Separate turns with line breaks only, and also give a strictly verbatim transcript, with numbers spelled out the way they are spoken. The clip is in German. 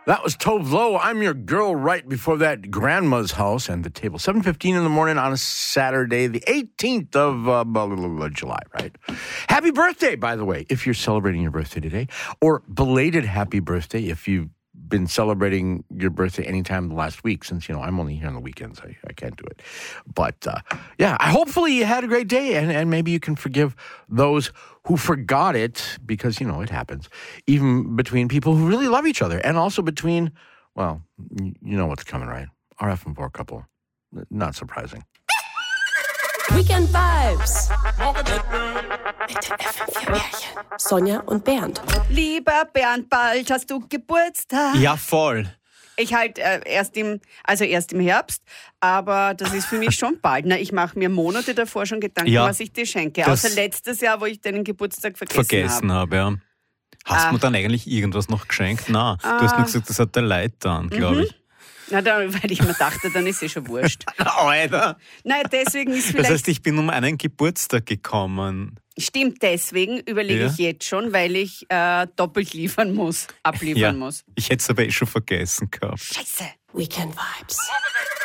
That was Tove Lo. I'm your girl right before that, Grandma's House and the Table. seven fifteen in the morning on a Saturday, the eighteenth of uh, July, right? Happy birthday, by the way, if you're celebrating your birthday today. Or belated happy birthday if you've been celebrating your birthday anytime the last week, since, you know, I'm only here on the weekends. I, I can't do it. But, uh, yeah, I, hopefully you had a great day, and, and maybe you can forgive those who forgot it, because, you know, it happens, even between people who really love each other, and also between, well, you know what's coming, right? R F and four couple. Not surprising.
Weekend Vibes. Mit den F M vier Märchen. Sonja und Bernd.
Lieber Bernd, bald hast du Geburtstag.
Ja, voll.
Ich halt äh, erst im, also erst im Herbst, aber das ist für mich schon bald. Na, ich mache mir Monate davor schon Gedanken,
Ja,
was ich dir schenke.
das-
Außer letztes Jahr, wo ich deinen Geburtstag vergessen,
Vergessen habe, ja. Hast du
Ah.
mir dann eigentlich irgendwas noch geschenkt? Nein, du hast
Ah.
mir gesagt, das hat der Leiter an, glaube ich.
Na, dann, weil ich mir dachte, dann ist es schon wurscht.
Alter.
Nein, deswegen ist
Das
vielleicht...
heißt, ich bin um einen Geburtstag gekommen.
Stimmt, deswegen überlege
Ja.
ich jetzt schon, weil ich äh, doppelt liefern muss, abliefern
Ja,
muss.
ich hätte es aber eh schon vergessen gehabt.
Scheiße.
Weekend Vibes.